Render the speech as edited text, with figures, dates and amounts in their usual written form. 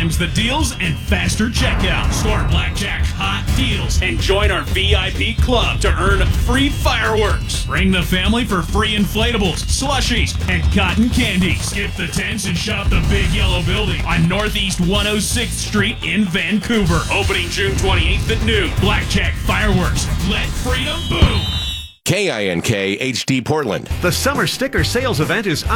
times the deals and faster checkout. Store Blackjack hot deals and join our VIP club to earn free fireworks. Bring the family for free inflatables, slushies, and cotton candy. Skip the tents and shop the Big Yellow Building on Northeast 106th Street in Vancouver. Opening June 28th at noon. Blackjack fireworks. Let freedom boom. KINK HD Portland. The summer sticker sales event is